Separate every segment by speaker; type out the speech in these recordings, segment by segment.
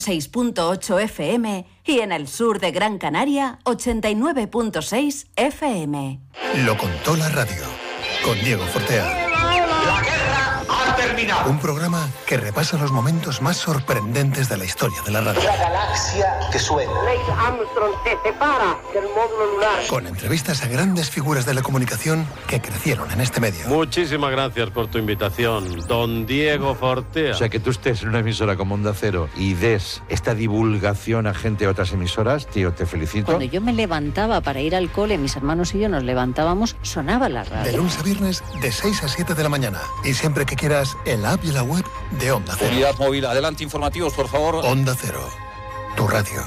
Speaker 1: 6.8 FM y en el sur de Gran Canaria 89.6 FM.
Speaker 2: Lo contó la radio con Diego Fortea.
Speaker 3: La guerra ha terminado.
Speaker 2: Un programa que repasa los momentos más sorprendentes de la historia de la radio.
Speaker 3: La galaxia que suena.
Speaker 4: Neil Armstrong se separa del módulo lunar.
Speaker 2: Con entrevistas a grandes figuras de la comunicación que crecieron en este medio.
Speaker 5: Muchísimas gracias por tu invitación, don Diego Fortea.
Speaker 6: O sea, que tú estés en una emisora como Onda Cero y des esta divulgación a gente de otras emisoras, tío, te felicito.
Speaker 7: Cuando yo me levantaba para ir al cole, mis hermanos y yo nos levantábamos, sonaba la radio.
Speaker 2: De lunes a viernes, de 6 a 7 de la mañana. Y siempre que quieras, en la app y la web de Onda Cero.
Speaker 8: Unidad móvil, adelante, informativos, por favor.
Speaker 2: Onda Cero, tu radio.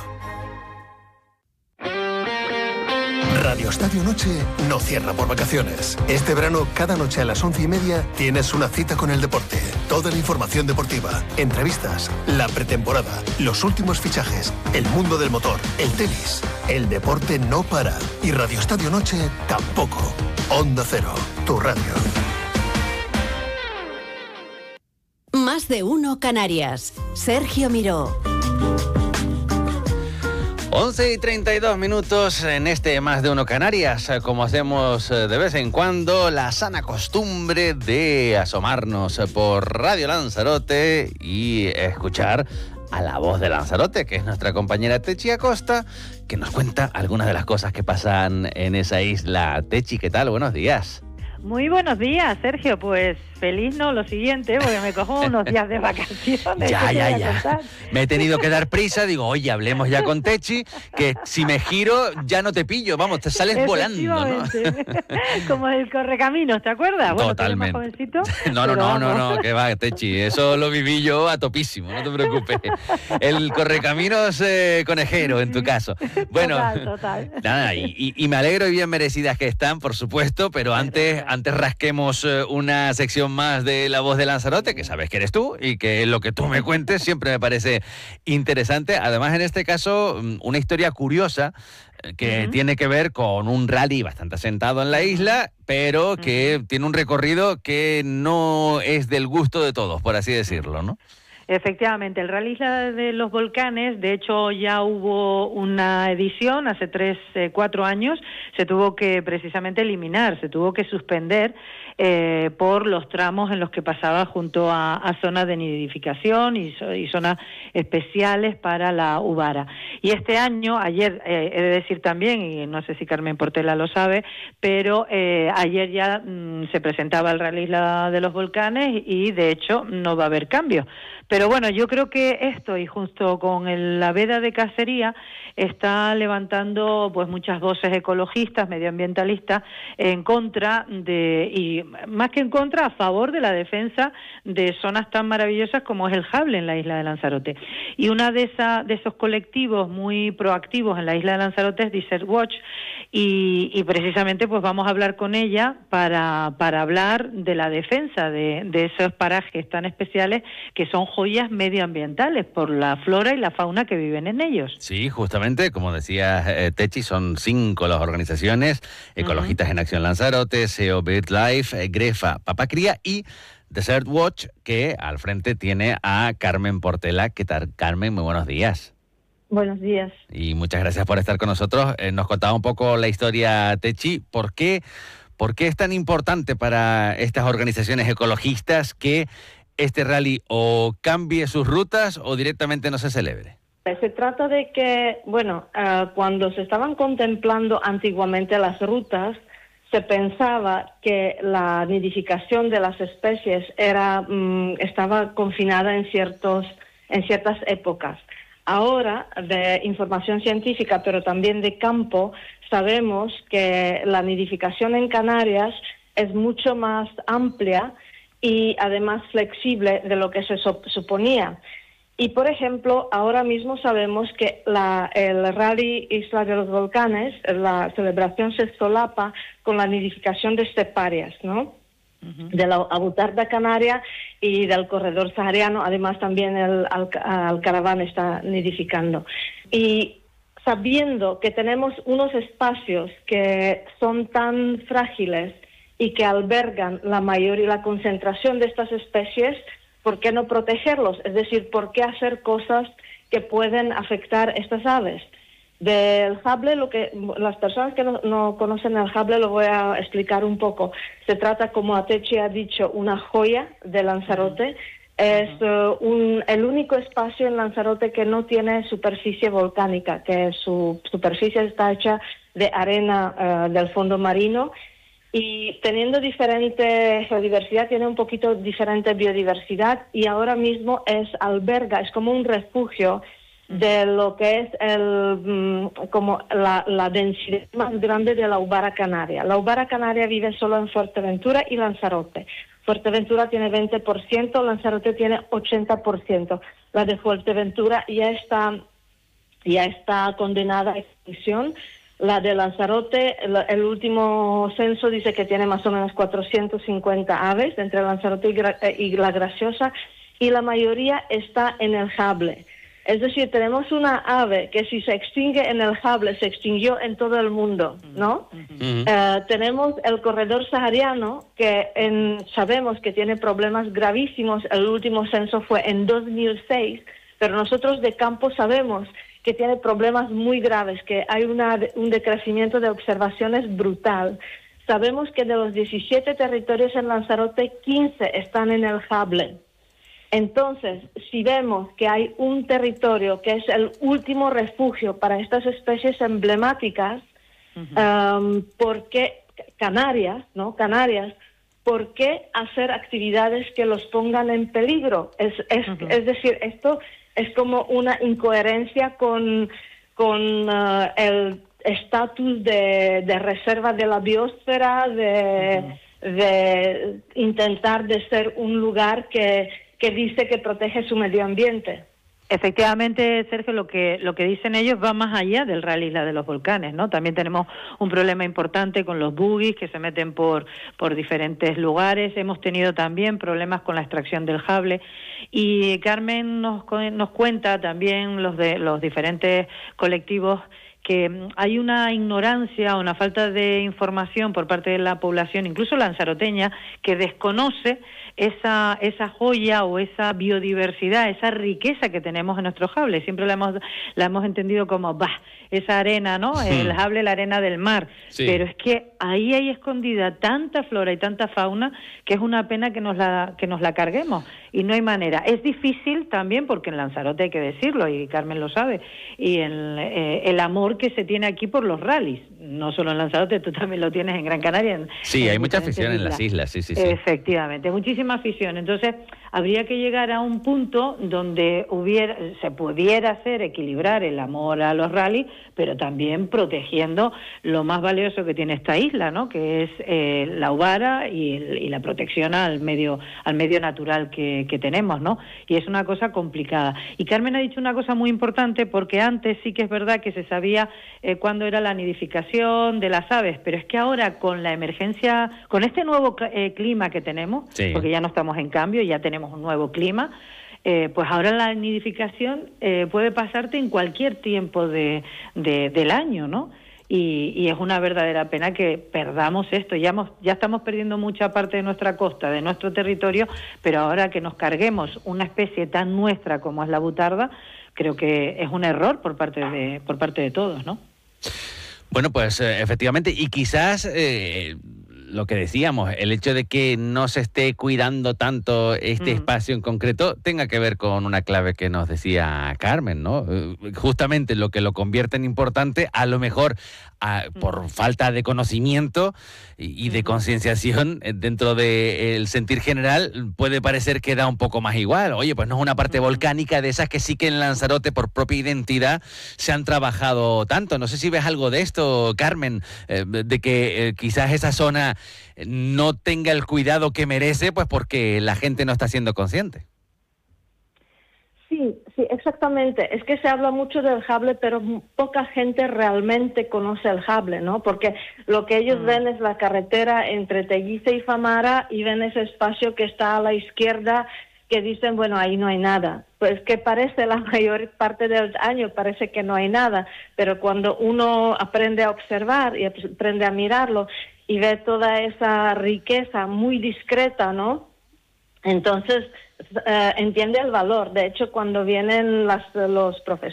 Speaker 2: Radio Estadio Noche no cierra por vacaciones. Este verano, cada noche a las 11:30, tienes una cita con el deporte. Toda la información deportiva, entrevistas, la pretemporada, los últimos fichajes, el mundo del motor, el tenis. El deporte no para. Y Radio Estadio Noche tampoco. Onda Cero, tu radio.
Speaker 1: Más de uno Canarias. Sergio Miró.
Speaker 9: 11:32 en este Más de Uno Canarias, como hacemos de vez en cuando, la sana costumbre de asomarnos por Radio Lanzarote y escuchar a la voz de Lanzarote, que es nuestra compañera Techi Acosta, que nos cuenta algunas de las cosas que pasan en esa isla. Techi, ¿qué tal? Buenos días.
Speaker 10: Muy buenos días, Sergio. Pues feliz no, lo siguiente, porque me cojo unos días de vacaciones.
Speaker 9: Ya. Me he tenido que dar prisa, digo, oye, hablemos ya con Techi, que si me giro ya no te pillo, vamos, te sales volando, ¿no?
Speaker 10: Como el Correcaminos, ¿te acuerdas? Bueno,
Speaker 9: totalmente.
Speaker 10: ¿tú eres más jovencito?
Speaker 9: No, que va, Techi, eso lo viví yo a topísimo, no te preocupes. El Correcaminos conejero, en tu caso. Bueno,
Speaker 10: total.
Speaker 9: Nada, y me alegro y bien merecidas que están, por supuesto, pero antes rasquemos una sección más de La Voz de Lanzarote, que sabes que eres tú y que lo que tú me cuentes siempre me parece interesante. Además, en este caso, una historia curiosa que tiene que ver con un rally bastante asentado en la isla, pero que tiene un recorrido que no es del gusto de todos, por así decirlo, ¿no?
Speaker 10: Efectivamente, el Rally Isla de los Volcanes, de hecho ya hubo una edición hace 4 años, se tuvo que precisamente eliminar, se tuvo que suspender por los tramos en los que pasaba junto a zonas de nidificación y zonas especiales para la uvara. Y este año, ayer, he de decir también, y no sé si Carmen Portela lo sabe, pero ayer ya se presentaba el Rally Isla de los Volcanes y de hecho no va a haber cambio. Pero bueno, yo creo que esto, y justo con la veda de cacería, está levantando pues muchas voces ecologistas, medioambientalistas, en contra de, y más que en contra, a favor de la defensa de zonas tan maravillosas como es el Jable en la isla de Lanzarote. Y una de esos colectivos muy proactivos en la isla de Lanzarote es Desert Watch, y precisamente pues vamos a hablar con ella para hablar de la defensa de esos parajes tan especiales que son joyas medioambientales por la flora y la fauna que viven en ellos.
Speaker 9: Sí, justamente, como decía Techi, son 5 las organizaciones: Ecologistas en Acción Lanzarote, SEO BirdLife, Grefa Papacría y Desert Watch, que al frente tiene a Carmen Portela. ¿Qué tal, Carmen? Muy buenos días.
Speaker 10: Buenos días.
Speaker 9: Y muchas gracias por estar con nosotros. Nos contaba un poco la historia, Techi. ¿Por qué es tan importante para estas organizaciones ecologistas que este rally o cambie sus rutas o directamente no se celebre?
Speaker 11: Se trata de que, cuando se estaban contemplando antiguamente las rutas, se pensaba que la nidificación de las especies estaba confinada en ciertas épocas. Ahora, de información científica, pero también de campo, sabemos que la nidificación en Canarias es mucho más amplia y además flexible de lo que se suponía. Y, por ejemplo, ahora mismo sabemos que el Rally Isla de los Volcanes, la celebración se solapa con la nidificación de esteparias, ¿no? De la avutarda canaria y del corredor sahariano. Además, también el alcaraván está nidificando. Y sabiendo que tenemos unos espacios que son tan frágiles y que albergan la concentración de estas especies, ¿por qué no protegerlos? Es decir, ¿por qué hacer cosas que pueden afectar estas aves. Del jable, las personas que no conocen el jable lo voy a explicar un poco. Se trata, como Atechi ha dicho, una joya de Lanzarote. Es el único espacio en Lanzarote que no tiene superficie volcánica, que su superficie está hecha de arena del fondo marino, y teniendo diferente geodiversidad, tiene un poquito diferente biodiversidad, y ahora mismo es como un refugio de lo que es como la densidad más grande de la ubara canaria. La ubara canaria vive solo en Fuerteventura y Lanzarote. Fuerteventura tiene 20%, Lanzarote tiene 80%. La de Fuerteventura ya está condenada a extinción. La de Lanzarote, el último censo dice que tiene más o menos 450 aves entre Lanzarote y La Graciosa, y la mayoría está en el jable. Es decir, tenemos una ave que si se extingue en el jable, se extinguió en todo el mundo, ¿no? Tenemos el corredor sahariano, que sabemos que tiene problemas gravísimos. El último censo fue en 2006, pero nosotros de campo sabemos que tiene problemas muy graves, que hay un decrecimiento de observaciones brutal. Sabemos que de los 17 territorios en Lanzarote, 15 están en el jable. Entonces, si vemos que hay un territorio que es el último refugio para estas especies emblemáticas, ¿por qué Canarias, ¿por qué hacer actividades que los pongan en peligro? Es decir, esto es como una incoherencia con el estatus de reserva de la biosfera, de intentar de ser un lugar que dice que protege su medio ambiente.
Speaker 10: Efectivamente, Sergio, lo que dicen ellos va más allá del Real Isla de los Volcanes, ¿no? También tenemos un problema importante con los buggies que se meten por diferentes lugares. Hemos tenido también problemas con la extracción del jable, y Carmen nos cuenta también los diferentes colectivos que hay una ignorancia, una falta de información por parte de la población, incluso lanzaroteña, que desconoce esa joya o esa biodiversidad, esa riqueza que tenemos en nuestro jable. Siempre la hemos entendido como esa arena, ¿no? El jable, la arena del mar. Sí. Pero es que ahí hay escondida tanta flora y tanta fauna que es una pena que nos la carguemos, y no hay manera. Es difícil también porque en Lanzarote, hay que decirlo, y Carmen lo sabe, y el amor que se tiene aquí por los rallies, no solo en Lanzarote, tú también lo tienes en Gran Canaria.
Speaker 9: Sí, hay mucha afición en las islas, sí.
Speaker 10: Efectivamente, muchísima afición. Entonces, habría que llegar a un punto donde se pudiera hacer equilibrar el amor a los rallies, pero también protegiendo lo más valioso que tiene esta isla, ¿no? Que es la ubara y la protección al medio natural que tenemos, ¿no? Y es una cosa complicada. Y Carmen ha dicho una cosa muy importante, porque antes sí que es verdad que se sabía cuándo era la nidificación de las aves, pero es que ahora con la emergencia, con este nuevo clima que tenemos, porque ya no estamos en cambio, ya tenemos un nuevo clima, pues ahora la nidificación puede pasarte en cualquier tiempo del año, ¿no? Y es una verdadera pena que perdamos esto. Ya estamos perdiendo mucha parte de nuestra costa, de nuestro territorio, pero ahora que nos carguemos una especie tan nuestra como es la butarda, creo que es un error por parte de todos, ¿no?
Speaker 9: Bueno, pues efectivamente, y quizás lo que decíamos, el hecho de que no se esté cuidando tanto este espacio en concreto tenga que ver con una clave que nos decía Carmen, ¿no? Justamente lo que lo convierte en importante, a lo mejor por falta de conocimiento y de concienciación dentro del sentir general, puede parecer que da un poco más igual. Oye, pues no es una parte volcánica de esas que sí que en Lanzarote, por propia identidad, se han trabajado tanto. No sé si ves algo de esto, Carmen, de que quizás esa zona no tenga el cuidado que merece, pues porque la gente no está siendo consciente.
Speaker 11: Sí, exactamente. Es que se habla mucho del jable, pero poca gente realmente conoce el jable, ¿no? Porque lo que ellos ven es la carretera entre Teguise y Famara, y ven ese espacio que está a la izquierda, que dicen, bueno, ahí no hay nada. Pues que parece la mayor parte del año, parece que no hay nada, pero cuando uno aprende a observar y aprende a mirarlo y ve toda esa riqueza muy discreta, ¿no? Entonces entiende el valor. De hecho, cuando vienen los profesores